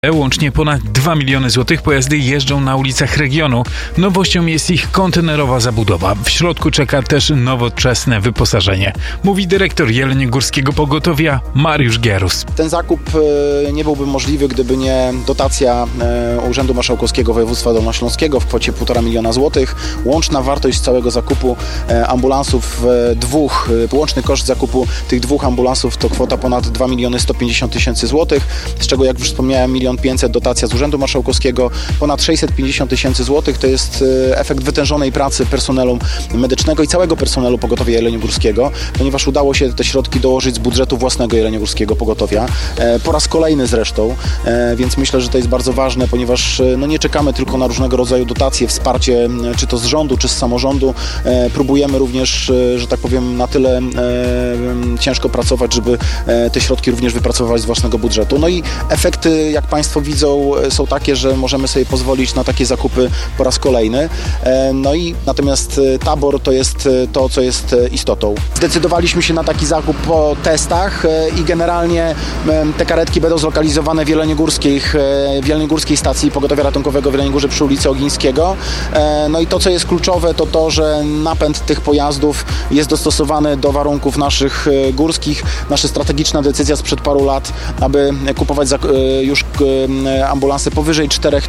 Łącznie ponad 2 miliony złotych pojazdy jeżdżą na ulicach regionu. Nowością jest ich kontenerowa zabudowa. W środku czeka też nowoczesne wyposażenie. Mówi dyrektor Jeleniogórskiego Pogotowia Mariusz Gierus. Ten zakup nie byłby możliwy, gdyby nie dotacja Urzędu Marszałkowskiego Województwa Dolnośląskiego w kwocie 1,5 miliona złotych. Łączna wartość całego zakupu ambulansów łączny koszt zakupu tych dwóch ambulansów to kwota ponad 2 miliony 150 tysięcy złotych, z czego, jak już wspomniałem, 1 500 dotacja z Urzędu Marszałkowskiego, ponad 650 tysięcy złotych to jest efekt wytężonej pracy personelu medycznego i całego personelu Pogotowia Jeleniogórskiego, ponieważ udało się te środki dołożyć z budżetu własnego Jeleniogórskiego Pogotowia, po raz kolejny zresztą, więc myślę, że to jest bardzo ważne, ponieważ nie czekamy tylko na różnego rodzaju dotacje, wsparcie, czy to z rządu, czy z samorządu. Próbujemy również, że tak powiem, na tyle ciężko pracować, żeby te środki również wypracowywać z własnego budżetu. No i efekty, jak Państwo widzą, są takie, że możemy sobie pozwolić na takie zakupy po raz kolejny. No i natomiast tabor to jest to, co jest istotą. Zdecydowaliśmy się na taki zakup po testach i generalnie te karetki będą zlokalizowane w Jeleniogórskiej Stacji Pogotowia Ratunkowego w Jeleniogórze przy ulicy Ogińskiego. No i to, co jest kluczowe, to to, że napęd tych pojazdów jest dostosowany do warunków naszych górskich. Nasza strategiczna decyzja sprzed paru lat, aby kupować już ambulanse powyżej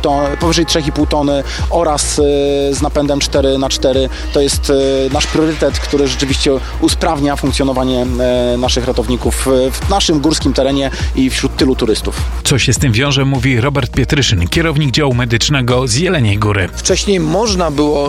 3,5 tony oraz z napędem 4x4. To jest nasz priorytet, który rzeczywiście usprawnia funkcjonowanie naszych ratowników w naszym górskim terenie i wśród tylu turystów. Co się z tym wiąże, mówi Robert Pietryszyn, kierownik działu medycznego z Jeleniej Góry. Wcześniej można było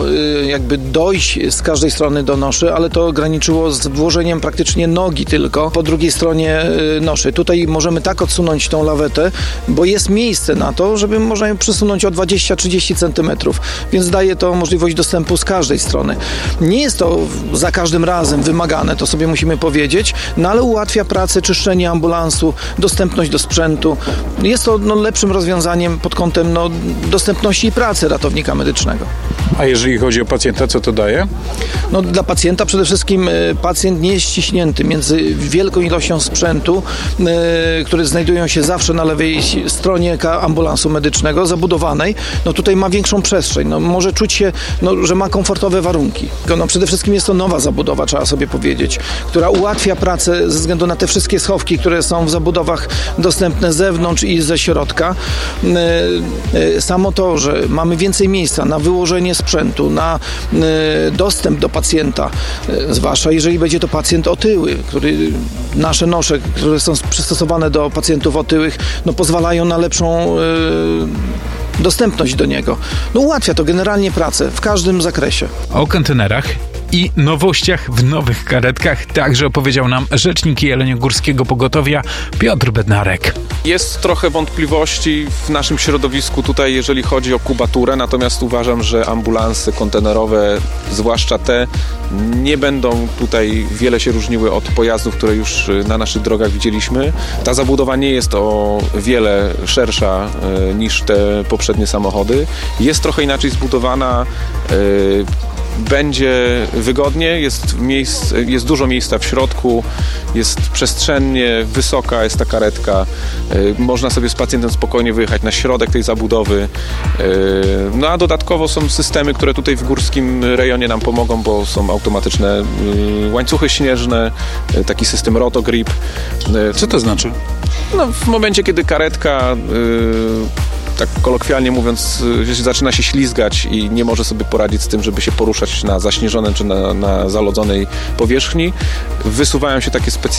dojść z każdej strony do noszy, ale to graniczyło z włożeniem praktycznie nogi tylko po drugiej stronie noszy. Tutaj możemy tak odsunąć tą lawetę, bo jest miejsce na to, żeby można ją przesunąć o 20-30 cm, więc daje to możliwość dostępu z każdej strony. Nie jest to za każdym razem wymagane, to sobie musimy powiedzieć, no ale ułatwia pracę, czyszczenie ambulansu, dostępność do sprzętu. Jest to lepszym rozwiązaniem pod kątem dostępności i pracy ratownika medycznego. A jeżeli chodzi o pacjenta, co to daje? Dla pacjenta przede wszystkim pacjent nie jest ściśnięty między wielką ilością sprzętu, które znajdują się zawsze na lewej stronie ambulansu medycznego, zabudowanej. Tutaj ma większą przestrzeń. Może czuć się, że ma komfortowe warunki. Przede wszystkim jest to nowa zabudowa, trzeba sobie powiedzieć, która ułatwia pracę ze względu na te wszystkie schowki, które są w zabudowach dostępne z zewnątrz i ze środka. Samo to, że mamy więcej miejsca na wyłożenie sprzętu, na dostęp do pacjenta, zwłaszcza jeżeli będzie to pacjent otyły, nasze nosze, które są przystosowane do pacjentów otyłych, pozwalają na lepszą dostępność do niego. Ułatwia to generalnie pracę w każdym zakresie. O kontenerach i nowościach w nowych karetkach także opowiedział nam rzecznik Jeleniogórskiego Pogotowia Piotr Bednarek. Jest trochę wątpliwości w naszym środowisku tutaj, jeżeli chodzi o kubaturę, natomiast uważam, że ambulanse kontenerowe, zwłaszcza te, nie będą tutaj wiele się różniły od pojazdów, które już na naszych drogach widzieliśmy. Ta zabudowa nie jest o wiele szersza niż te poprzednie samochody. Jest trochę inaczej zbudowana. Będzie wygodnie, jest dużo miejsca w środku, jest przestrzennie, wysoka jest ta karetka, można sobie z pacjentem spokojnie wyjechać na środek tej zabudowy, a dodatkowo są systemy, które tutaj w górskim rejonie nam pomogą, bo są automatyczne łańcuchy śnieżne, taki system rotogrip. Co to znaczy? W momencie, kiedy karetka, tak kolokwialnie mówiąc, zaczyna się ślizgać i nie może sobie poradzić z tym, żeby się poruszać na zaśnieżonej czy na zalodzonej powierzchni, wysuwają się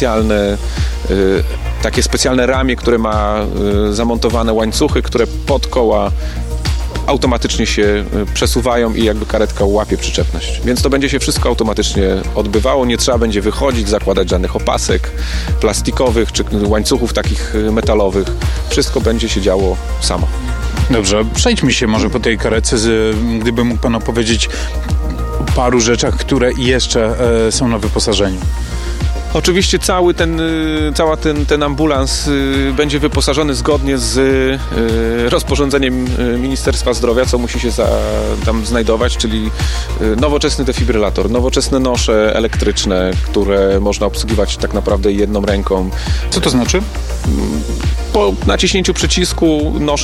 takie specjalne ramię, które ma zamontowane łańcuchy, które pod koła automatycznie się przesuwają i jakby karetka łapie przyczepność. Więc to będzie się wszystko automatycznie odbywało, nie trzeba będzie wychodzić, zakładać żadnych opasek plastikowych czy łańcuchów takich metalowych. Wszystko będzie się działo samo. Dobrze, przejdźmy się może po tej karetce, gdyby mógł Pan opowiedzieć o paru rzeczach, które jeszcze są na wyposażeniu. Oczywiście cały ten ambulans będzie wyposażony zgodnie z rozporządzeniem Ministerstwa Zdrowia, co musi się tam znajdować, czyli nowoczesny defibrylator, nowoczesne nosze elektryczne, które można obsługiwać tak naprawdę jedną ręką. Co to znaczy? Po naciśnięciu przycisku nosze